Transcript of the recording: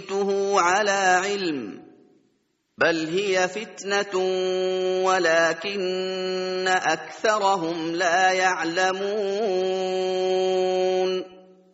أُوتِيتُهُ عَلَىٰ عِلْمٍ بَلْ هِيَ فِتْنَةٌ وَلَٰكِنَّ أَكْثَرَهُمْ لَا يَعْلَمُونَ